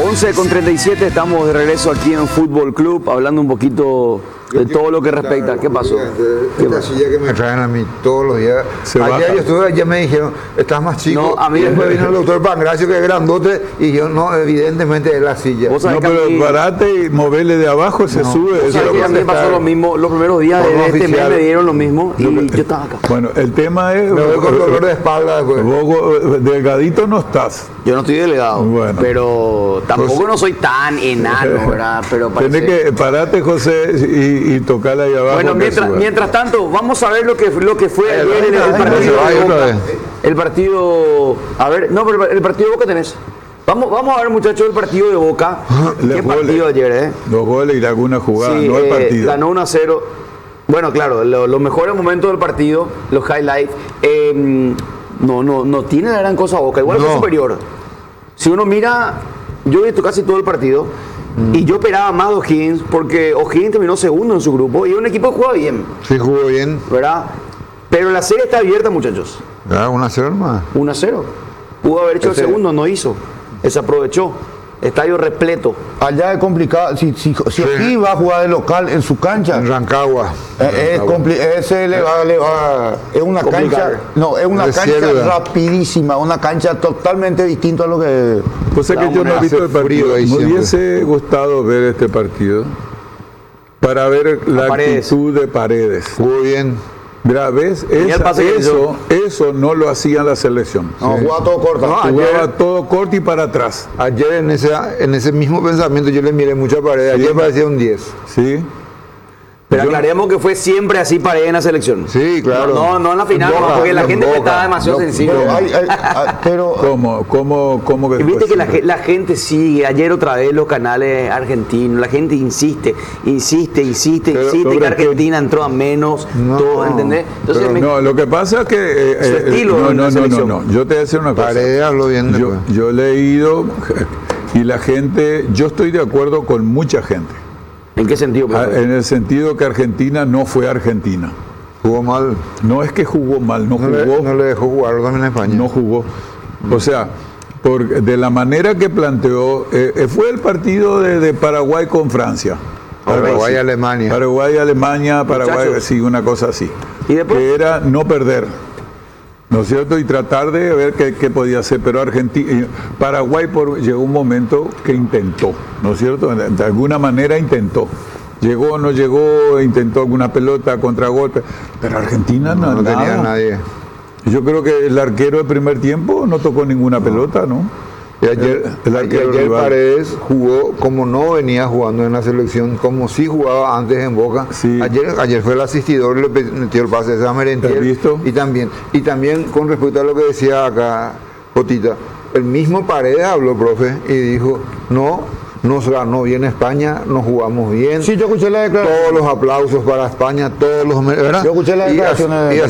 11:37, estamos de regreso aquí en Fútbol Club, hablando un poquito de todo lo que respecta. ¿Qué pasó? Esta silla que me traen a mí todos los días. Ayer yo estuve, ayer me dijeron, estás más chico. No, a mí después vino el doctor Pangracio, que es grandote, y yo, no, evidentemente es la silla. No, pero parate y moverle de abajo, se sube. Eso es lo que a mí me pasó lo mismo, los primeros días de este mes me dieron lo mismo y yo estaba acá. Bueno, el tema es... Me voy con dolor de espalda después. Vos delgadito no estás. Yo no estoy delegado, bueno, pero tampoco no soy tan enano, ¿verdad? Pero parece... Tienes que parate, José, y tocarla ahí abajo. Bueno, mientras tanto, vamos a ver lo que fue ayer en el partido de Boca. El partido... A ver, no, pero el partido de Boca tenés. Vamos a ver, muchachos, el partido de Boca. Qué partido ayer, ¿eh? 2 goles y alguna jugada, sí, no el partido. Ganó 1-0. Bueno, claro, los mejores momentos del partido, los highlights, no tiene la gran cosa Boca, igual fue superior. Si uno mira, yo he visto casi todo el partido y yo esperaba más de O'Higgins, porque O'Higgins terminó segundo en su grupo y es un equipo que juega bien. Sí, jugó bien. ¿Verdad? Pero la serie está abierta, muchachos. 1-0 más. 1-0. Pudo haber hecho el segundo, no hizo. Desaprovechó. Estadio repleto. Allá es complicado. Si aquí va a jugar de local en su cancha. En Rancagua. Es una cancha. No, es una cancha rapidísima, una cancha totalmente distinta a lo que. Pues es que yo no he visto el partido. Me hubiese gustado ver este partido para ver la actitud de Paredes. Jugó bien. Mira, ¿ves? Eso no lo hacía la selección. No, jugaba todo corto. Jugaba todo corto y para atrás. Ayer en ese mismo pensamiento yo le miré mucho a Paredes. Ayer parecía un 10. Sí. Pero aclaremos que fue siempre así Paredes en la selección. Sí, claro. No en la final, porque la gente estaba demasiado sensible. Pero ¿Cómo que viste que la gente sigue, ayer otra vez los canales argentinos, la gente insiste, que Argentina entró a menos, todo, ¿entendés? Entonces, no, lo que pasa es que su estilo no, yo te voy a decir una cosa. Paredes habló bien después. Yo he leído y la gente, yo estoy de acuerdo con mucha gente. ¿En qué sentido, profesor? En el sentido que Argentina no fue Argentina. Jugó mal. No es que jugó mal, no le dejó jugar también en España. No jugó. O sea, de la manera que planteó, fue el partido de Paraguay con Francia. Paraguay-Alemania. Paraguay-Alemania, sí, una cosa así. ¿Y después? Que era no perder. ¿No es cierto? Y tratar de ver qué podía hacer. Pero Paraguay llegó un momento que intentó, ¿no es cierto? De alguna manera intentó. Llegó, no llegó, intentó alguna pelota, contragolpe. Pero Argentina no tenía nadie. Yo creo que el arquero del primer tiempo no tocó ninguna pelota, ¿no? Y ayer Paredes jugó como no venía jugando en la selección, como sí jugaba antes en Boca. Sí. Ayer fue el asistidor, le metió el pase de Merentiel. Y también con respecto a lo que decía acá Jotita, el mismo Paredes habló, profe, y dijo, nos ganó bien España, nos jugamos bien. Sí, yo escuché la declaración. Todos los aplausos para España, ¿verdad? Yo escuché la declaración.